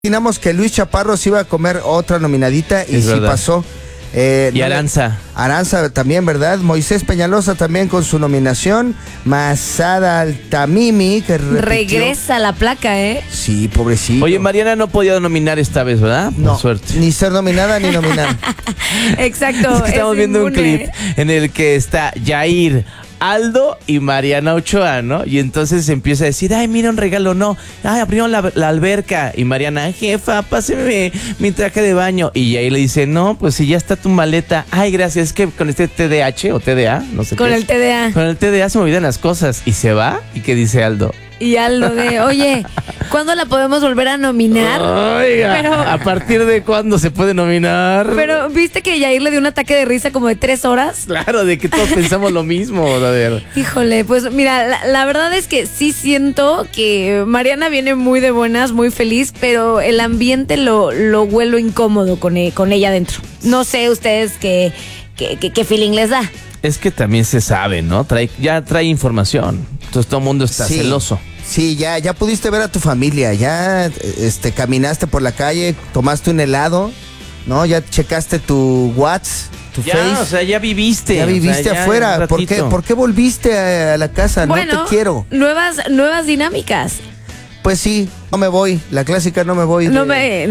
Imaginamos que Luis Chaparro se iba a comer otra nominadita y sí pasó. Y Aranza. Aranza también, ¿verdad? Moisés Peñalosa también con su nominación. Masada Altamimi, que regresa la placa, ¿eh? Sí, pobrecito. Oye, Mariana no podía nominar esta vez, ¿verdad? No, por suerte. Ni ser nominada ni nominada. Exacto. Es que estamos viendo un clip en el que está Yair, Aldo y Mariana Ochoa, ¿no? Y entonces empieza a decir, ay, mira un regalo, no. Ay, abrieron la alberca. Y Mariana, jefa, páseme mi traje de baño. Y ahí le dice, no, pues si ya está tu maleta. Ay, gracias, es que con este TDAH o TDA, no sé qué. Con el TDA. Con el TDA se me olvidan las cosas. Y se va, ¿y qué dice Aldo? Y Aldo de, oye, ¿cuándo la podemos volver a nominar? Oiga, pero, ¿a partir de cuándo se puede nominar? Pero, ¿viste que Yair le dio un ataque de risa como de 3 horas? Claro, de que todos pensamos lo mismo, brother. Híjole, pues mira, la verdad es que sí siento que Mariana viene muy de buenas, muy feliz, pero el ambiente lo huelo incómodo con ella adentro. No sé ustedes qué feeling les da. Es que también se sabe, ¿no? Ya trae información. Entonces todo el mundo está celoso. Sí, ya pudiste ver a tu familia, ya caminaste por la calle, tomaste un helado, ¿no? Ya checaste tu WhatsApp, tu Face. O sea, ya viviste. Ya viviste afuera. ¿Por qué volviste a la casa? Bueno, no te quiero. Nuevas dinámicas. Pues sí, no me voy. La clásica no me voy. No me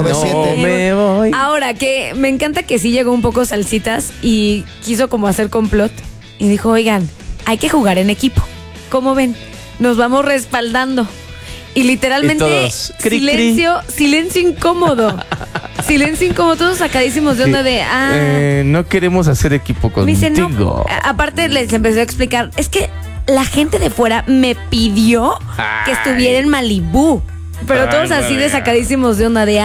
voy. Ahora, que me encanta que sí llegó un poco Salsitas y quiso como hacer complot. Y dijo, oigan, hay que jugar en equipo. ¿Cómo ven? Nos vamos respaldando. Y literalmente, todos, silencio incómodo. Silencio incómodo, todos sacadísimos de onda de... no queremos hacer equipo contigo. Me dice, no. Aparte les empezó a explicar, es que la gente de fuera me pidió que estuviera en Malibú. Pero todos así de sacadísimos de onda de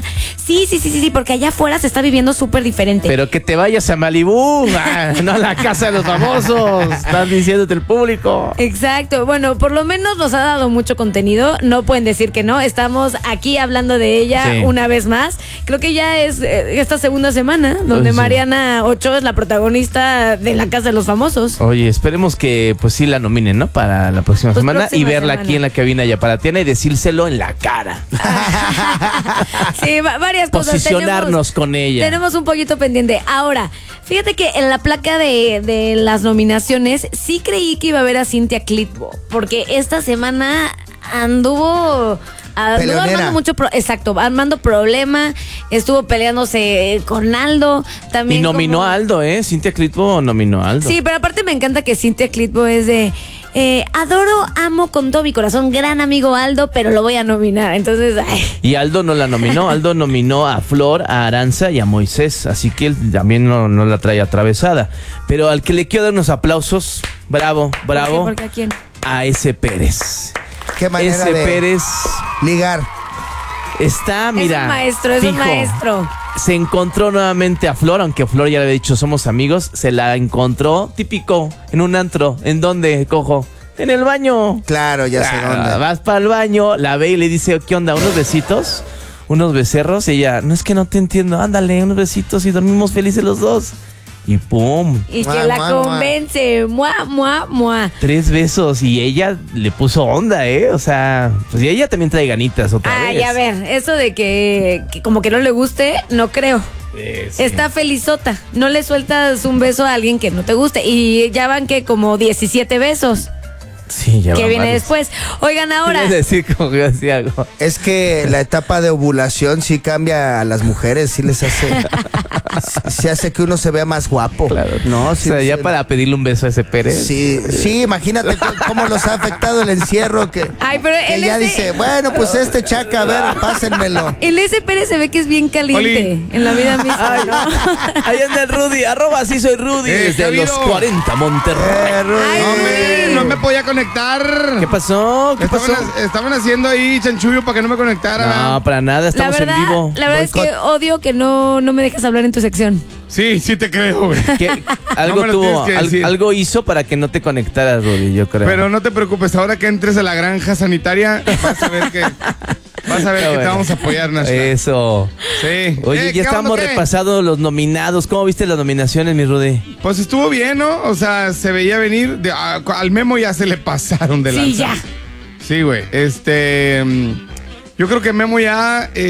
sí, porque allá afuera se está viviendo súper diferente. Pero que te vayas a Malibú, no a la casa de los famosos, están diciéndote el público. Exacto, bueno, por lo menos nos ha dado mucho contenido, no pueden decir que no, estamos aquí hablando de ella una vez más. Creo que ya es esta segunda semana donde Mariana Ochoa es la protagonista de la casa de los famosos. Oye, esperemos que pues sí la nominen, ¿no? Para la próxima semana y verla aquí en la cabina Yaparatena y decírselo en la cara. Sí, varias cosas. Posicionarnos con ella. Tenemos un poquito pendiente. Ahora, fíjate que en la placa de las nominaciones sí creí que iba a ver a Cintia Clitbo, porque esta semana anduvo armando problema, estuvo peleándose con Aldo también. Y nominó a Aldo, Cintia Clitbo nominó a Aldo. Sí, pero aparte me encanta que Cintia Clitbo es de amo con todo mi corazón, gran amigo Aldo, pero lo voy a nominar. Entonces, y Aldo no la nominó. Aldo nominó a Flor, a Aranza y a Moisés, así que él también no la trae atravesada. Pero al que le quiero dar unos aplausos, bravo. ¿Por qué? ¿A quién? A ese Pérez. Qué manera ese de Pérez ligar. Está, mira, es un maestro. Se encontró nuevamente a Flor, aunque Flor ya le había dicho somos amigos. Se la encontró, típico, en un antro. ¿En dónde, cojo? En el baño. Claro, ya sé dónde. Vas para el baño, la ve y le dice, ¿qué onda? ¿Unos besitos? ¿Unos becerros? Y ella, no, es que no te entiendo. Ándale, unos besitos y dormimos felices los dos. Y pum. Y que la convence. Mua. 3 besos y ella le puso onda, O sea, pues y ella también trae ganitas otra vez. Ay, a ver, eso de que como que no le guste, no creo. Sí. Está felizota. No le sueltas un beso a alguien que no te guste. Y ya van que como 17 besos. Sí, ya que viene varios. Después. Oigan, ahora. Es decir, como que hacía algo. Es que la etapa de ovulación sí cambia a las mujeres, sí les hace. Sí hace que uno se vea más guapo. Claro. ¿No? Sí, o sea, ya para pedirle un beso a ese Pérez. Sí, imagínate cómo los ha afectado el encierro. Que ya dice, bueno, pues chaca, a ver, pásenmelo. El ese Pérez se ve que es bien caliente en la vida misma. Ay, ¿no? Ahí anda el Rudy, @sí soy Rudy, desde los 40, Monterrey. Rudy. No me podía conectar. ¿Qué pasó? Estaban haciendo ahí chanchullo para que no me conectara. No, para nada, estamos en vivo. La verdad es que odio que no me dejes hablar en tu sección. Sí te creo, güey. Algo hizo para que no te conectaras, Rudy, yo creo. Pero no te preocupes, ahora que entres a la granja sanitaria, vas a ver que te vamos a apoyar, Nacho. Eso. Sí. Oye, ya estamos repasando los nominados. ¿Cómo viste las nominaciones, mi Rudy? Pues estuvo bien, ¿no? O sea, se veía venir. Al Memo ya se le pasaron de lanza. Sí, ya. Sí, güey. Yo creo que Memo ya